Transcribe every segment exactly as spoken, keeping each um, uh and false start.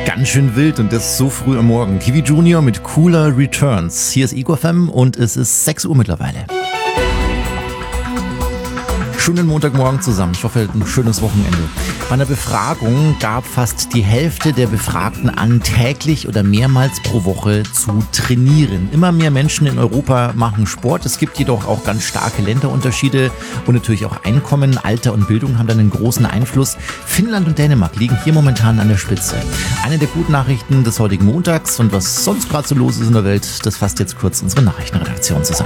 Ganz schön wild und das so früh am Morgen. Kiwi Junior mit Cooler Returns. Hier ist Ego F M und es ist sechs Uhr mittlerweile. Schönen Montagmorgen zusammen. Ich hoffe, ein schönes Wochenende. Bei einer Befragung gab fast die Hälfte der Befragten an, täglich oder mehrmals pro Woche zu trainieren. Immer mehr Menschen in Europa machen Sport. Es gibt jedoch auch ganz starke Länderunterschiede und natürlich auch Einkommen, Alter und Bildung haben dann einen großen Einfluss. Finnland und Dänemark liegen hier momentan an der Spitze. Eine der guten Nachrichten des heutigen Montags und was sonst gerade so los ist in der Welt, das fasst jetzt kurz unsere Nachrichtenredaktion zusammen.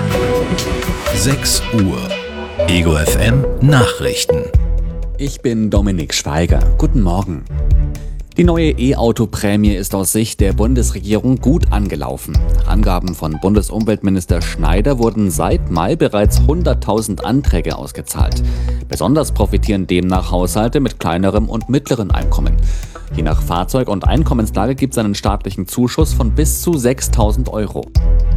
sechs Uhr. Ego F M Nachrichten. Ich bin Dominik Schweiger. Guten Morgen. Die neue E-Auto-Prämie ist aus Sicht der Bundesregierung gut angelaufen. Nach Angaben von Bundesumweltminister Schneider wurden seit Mai bereits hunderttausend Anträge ausgezahlt. Besonders profitieren demnach Haushalte mit kleinerem und mittleren Einkommen. Je nach Fahrzeug- und Einkommenslage gibt es einen staatlichen Zuschuss von bis zu sechstausend Euro.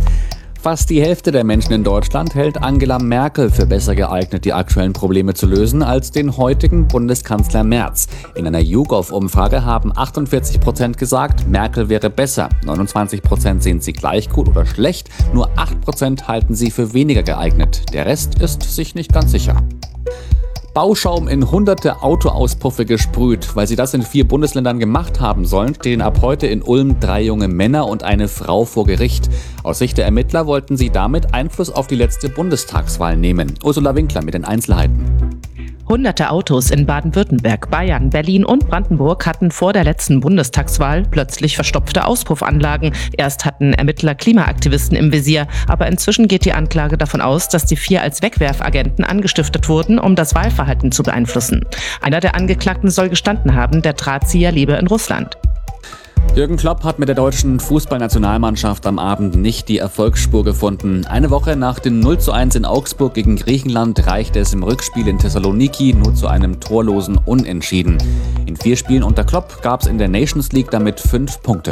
Fast die Hälfte der Menschen in Deutschland hält Angela Merkel für besser geeignet, die aktuellen Probleme zu lösen, als den heutigen Bundeskanzler Merz. In einer YouGov-Umfrage haben achtundvierzig Prozent gesagt, Merkel wäre besser. neunundzwanzig Prozent sehen sie gleich gut oder schlecht. Nur acht Prozent halten sie für weniger geeignet. Der Rest ist sich nicht ganz sicher. Bauschaum in hunderte Autoauspuffe gesprüht. Weil sie das in vier Bundesländern gemacht haben sollen, stehen ab heute in Ulm drei junge Männer und eine Frau vor Gericht. Aus Sicht der Ermittler wollten sie damit Einfluss auf die letzte Bundestagswahl nehmen. Ursula Winkler mit den Einzelheiten. Hunderte Autos in Baden-Württemberg, Bayern, Berlin und Brandenburg hatten vor der letzten Bundestagswahl plötzlich verstopfte Auspuffanlagen. Erst hatten Ermittler Klimaaktivisten im Visier, aber inzwischen geht die Anklage davon aus, dass die vier als Wegwerfagenten angestiftet wurden, um das Wahlverhalten zu beeinflussen. Einer der Angeklagten soll gestanden haben, der Drahtzieher lebe in Russland. Jürgen Klopp hat mit der deutschen Fußballnationalmannschaft am Abend nicht die Erfolgsspur gefunden. Eine Woche nach dem null zu eins in Augsburg gegen Griechenland reichte es im Rückspiel in Thessaloniki nur zu einem torlosen Unentschieden. In vier Spielen unter Klopp gab es in der Nations League damit fünf Punkte.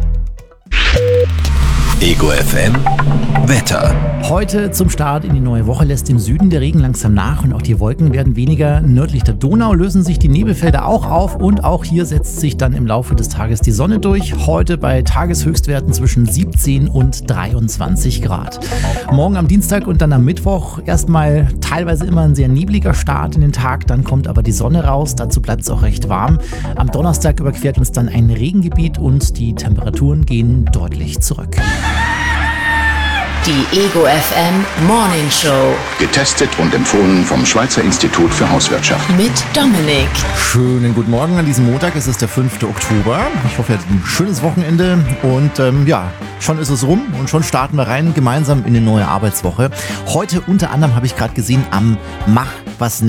Ego F M Wetter. Heute zum Start in die neue Woche lässt im Süden der Regen langsam nach und auch die Wolken werden weniger. Nördlich der Donau lösen sich die Nebelfelder auch auf und auch hier setzt sich dann im Laufe des Tages die Sonne durch. Heute bei Tageshöchstwerten zwischen siebzehn und dreiundzwanzig Grad. Morgen am Dienstag und dann am Mittwoch erstmal teilweise immer ein sehr nebliger Start in den Tag, dann kommt aber die Sonne raus, dazu bleibt es auch recht warm. Am Donnerstag überquert uns dann ein Regengebiet und die Temperaturen gehen deutlich zurück. Die Ego F M Morning Show. Getestet und empfohlen vom Schweizer Institut für Hauswirtschaft. Mit Dominik. Schönen guten Morgen an diesem Montag. Es ist der fünfte Oktober. Ich hoffe, ihr hattet ein schönes Wochenende. Und ähm, ja, schon ist es rum und schon starten wir rein gemeinsam in eine neue Arbeitswoche. Heute unter anderem habe ich gerade gesehen am Mach was